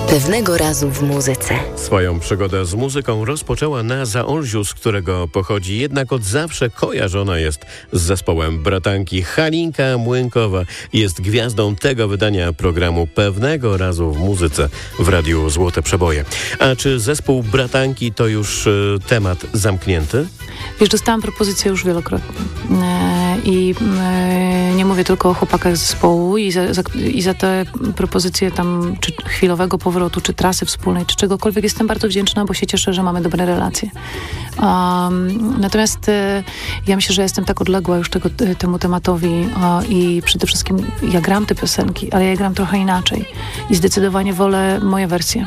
Pewnego razu w muzyce. Swoją przygodę z muzyką rozpoczęła na Zaolziu, z którego pochodzi, jednak od zawsze kojarzona jest z zespołem bratanki. Halinka Młynkowa jest gwiazdą tego wydania programu Pewnego razu w muzyce w Radiu Złote Przeboje. A czy zespół bratanki to już temat zamknięty? Wiesz, dostałam propozycję już wielokrotnie. I nie mówię tylko o chłopakach z zespołu i za te propozycje tam, czy chwilowego powrotu, czy trasy wspólnej, czy czegokolwiek jestem bardzo wdzięczna, bo się cieszę, że mamy dobre relacje. Natomiast ja myślę, że jestem tak odległa już temu tematowi i przede wszystkim ja gram te piosenki, ale ja gram trochę inaczej i zdecydowanie wolę moje wersje.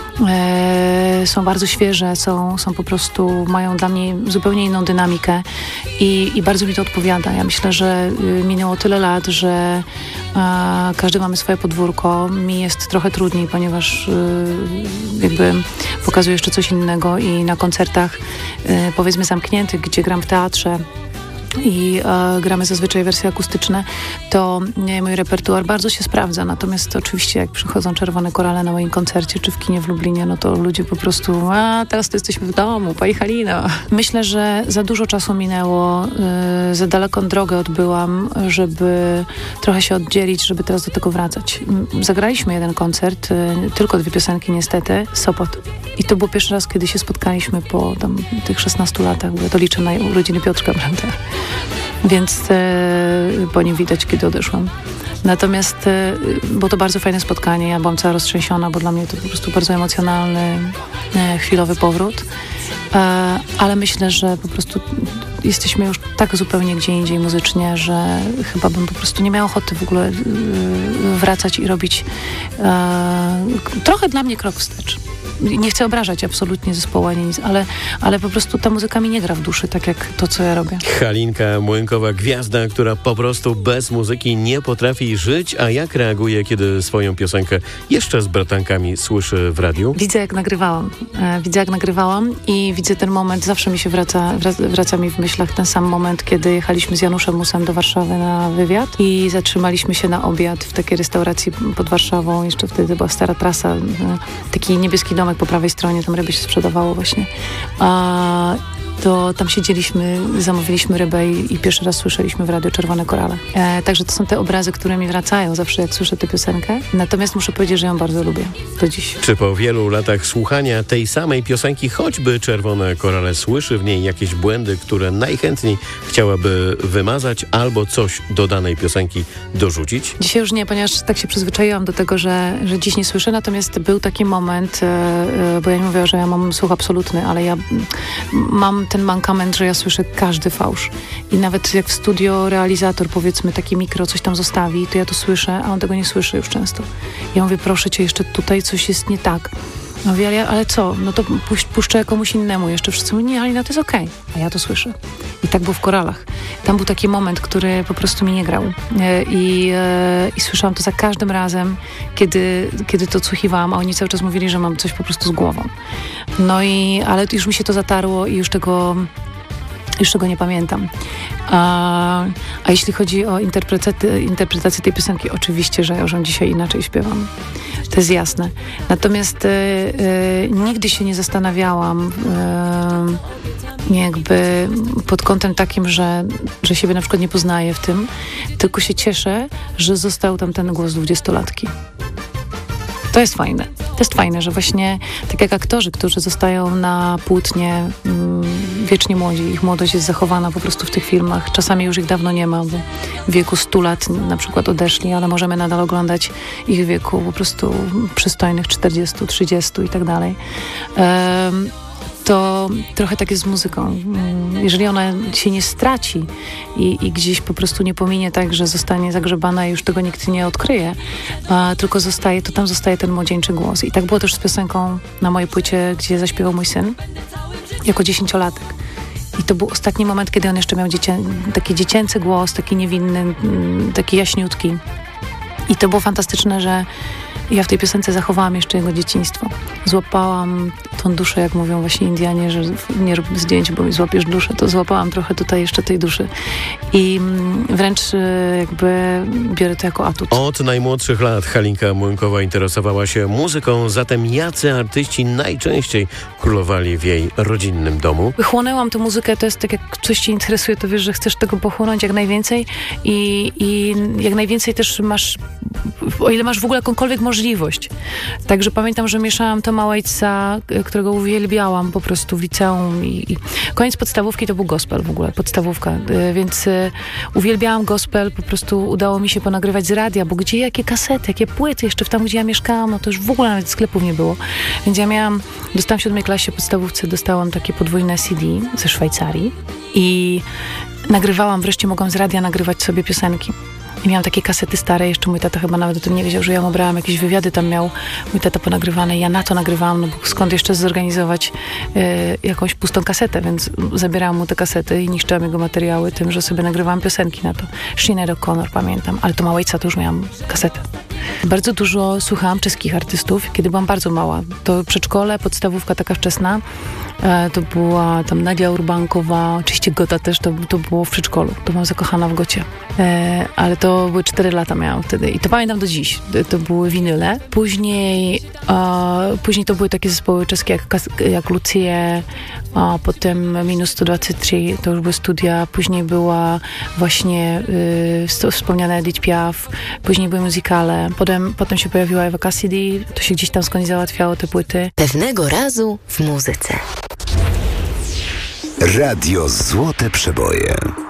Są bardzo świeże, są po prostu, mają dla mnie zupełnie inną dynamikę i bardzo mi to odpowiada. Ja myślę, że minęło tyle lat, że każdy mamy swoje podwórko. Mi jest trochę trudniej, ponieważ jakby pokazuję jeszcze coś innego i na koncertach powiedzmy zamkniętych, gdzie gram w teatrze i gramy zazwyczaj wersje akustyczne, to mój repertuar bardzo się sprawdza. Natomiast oczywiście jak przychodzą Czerwone Korale na moim koncercie, czy w kinie w Lublinie, no to ludzie po prostu, teraz to jesteśmy w domu, pani Halina. Myślę, że za dużo czasu minęło, za daleką drogę odbyłam, żeby trochę się oddzielić, żeby teraz do tego wracać. Zagraliśmy jeden koncert, tylko 2 piosenki niestety, Sopot. I to był pierwszy raz, kiedy się spotkaliśmy po tych 16 latach, bo ja to liczę na urodziny Piotrka, prawda? Więc po nim widać, kiedy odeszłam. Natomiast było to bardzo fajne spotkanie. Ja byłam cała roztrzęsiona, bo dla mnie to po prostu bardzo emocjonalny, chwilowy powrót. Ale myślę, że po prostu jesteśmy już tak zupełnie gdzie indziej muzycznie, że chyba bym po prostu nie miała ochoty w ogóle wracać i robić trochę dla mnie krok wstecz. Nie chcę obrażać absolutnie zespołu ani nic, ale po prostu ta muzyka mi nie gra w duszy, tak jak to, co ja robię. Halinka Młynkowa, gwiazda, która po prostu bez muzyki nie potrafi żyć, a jak reaguje, kiedy swoją piosenkę jeszcze z bratankami słyszy w radiu? Widzę, jak nagrywałam i widzę ten moment, zawsze mi się wraca mi w myślach ten sam moment, kiedy jechaliśmy z Januszem Musem do Warszawy na wywiad i zatrzymaliśmy się na obiad w takiej restauracji pod Warszawą. Jeszcze wtedy była stara trasa, taki niebieski domek po prawej stronie, tam ryby się sprzedawało właśnie. To tam siedzieliśmy, zamówiliśmy rybę i pierwszy raz słyszeliśmy w radiu Czerwone Korale. Także to są te obrazy, które mi wracają zawsze, jak słyszę tę piosenkę. Natomiast muszę powiedzieć, że ją bardzo lubię do dziś. Czy po wielu latach słuchania tej samej piosenki, choćby Czerwone Korale, słyszy w niej jakieś błędy, które najchętniej chciałaby wymazać albo coś do danej piosenki dorzucić? Dzisiaj już nie, ponieważ tak się przyzwyczaiłam do tego, że dziś nie słyszę. Natomiast był taki moment, bo ja nie mówię, że ja mam słuch absolutny, ale ja mam ten mankament, że ja słyszę każdy fałsz. I nawet jak w studio realizator, powiedzmy, takie mikro coś tam zostawi, to ja to słyszę, a on tego nie słyszy już często. Ja mówię, proszę cię, jeszcze tutaj coś jest nie tak. No mówię, ale co? No to puszczę komuś innemu. Jeszcze wszyscy mówią, nie, Halina, to jest okej. A ja to słyszę. I tak było w Koralach. Tam był taki moment, który po prostu mi nie grał. I słyszałam to za każdym razem, kiedy to odsłuchiwałam, a oni cały czas mówili, że mam coś po prostu z głową. Ale już mi się to zatarło i już tego nie pamiętam. A jeśli chodzi o interpretację tej piosenki, oczywiście, że ja już dzisiaj inaczej śpiewam. To jest jasne. Natomiast nigdy się nie zastanawiałam jakby pod kątem takim, że siebie na przykład nie poznaję w tym, tylko się cieszę, że został tam ten głos 20-latki. To jest fajne. To jest fajne, że właśnie tak jak aktorzy, którzy zostają na płótnie wiecznie młodzi, ich młodość jest zachowana po prostu w tych filmach. Czasami już ich dawno nie ma, bo w wieku 100 lat na przykład odeszli, ale możemy nadal oglądać ich w wieku po prostu przystojnych 40, 30 i tak dalej. To trochę tak jest z muzyką. Jeżeli ona się nie straci i gdzieś po prostu nie pominie tak, że zostanie zagrzebana i już tego nikt nie odkryje, tylko zostaje, to tam zostaje ten młodzieńczy głos. I tak było też z piosenką na mojej płycie, gdzie zaśpiewał mój syn jako 10-latek. I to był ostatni moment, kiedy on jeszcze miał taki dziecięcy głos, taki niewinny, taki jaśniutki. I to było fantastyczne, że ja w tej piosence zachowałam jeszcze jego dzieciństwo. Złapałam tą duszę, jak mówią właśnie Indianie, że nie rób zdjęć, bo mi złapiesz duszę. To złapałam trochę tutaj jeszcze tej duszy. I wręcz jakby biorę to jako atut. Od najmłodszych lat Halinka Młynkowa interesowała się muzyką, zatem jacy artyści najczęściej królowali w jej rodzinnym domu? Chłonęłam tę muzykę, to jest tak, jak coś cię interesuje, to wiesz, że chcesz tego pochłonąć jak najwięcej i jak najwięcej też masz, o ile masz w ogóle jakąkolwiek możliwość. Także pamiętam, że mieszałam Toma Waitsa, którego uwielbiałam po prostu w liceum i koniec podstawówki to był gospel w ogóle, podstawówka, więc uwielbiałam gospel, po prostu udało mi się ponagrywać z radia, bo gdzie jakie kasety, jakie płyty, jeszcze tam, gdzie ja mieszkałam, no to już w ogóle nawet sklepów nie było. Więc ja dostałam w 7. klasie podstawówce, dostałam takie podwójne CD ze Szwajcarii i nagrywałam, wreszcie mogłam z radia nagrywać sobie piosenki. I miałam takie kasety stare, jeszcze mój tata chyba nawet o tym nie wiedział, że ja mu brałam jakieś wywiady, tam miał mój tata ponagrywane, ja na to nagrywałam, no bo skąd jeszcze zorganizować jakąś pustą kasetę, więc zabierałam mu te kasety i niszczyłam jego materiały tym, że sobie nagrywałam piosenki na to. Sinéad O'Connor pamiętam, ale Toma Waitsa to już miałam kasetę. Bardzo dużo słuchałam czeskich artystów, kiedy byłam bardzo mała. To przedszkole, podstawówka taka wczesna, to była tam Nadia Urbankowa, oczywiście Gota też, to było w przedszkolu. To byłam zakochana w Gocie. Ale to były 4 lata miałam wtedy i to pamiętam do dziś. To były winyle. Później to były takie zespoły czeskie jak Lucie, a potem Minus 123, to już były studia. Później była właśnie wspomniana Edith Piaf. Później były muzykale. Potem się pojawiła Eva Cassidy. To się gdzieś tam skądś załatwiało te płyty. Pewnego razu w muzyce. Radio Złote Przeboje.